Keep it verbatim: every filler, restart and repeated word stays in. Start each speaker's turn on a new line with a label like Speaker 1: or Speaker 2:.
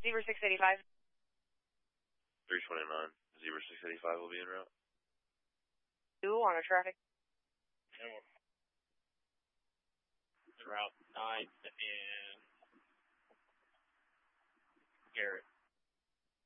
Speaker 1: Zebra six eighty-five.
Speaker 2: three twenty-nine. Zebra six eighty-five will be en route.
Speaker 1: Two on a traffic.
Speaker 3: And we're route nine and Garrett.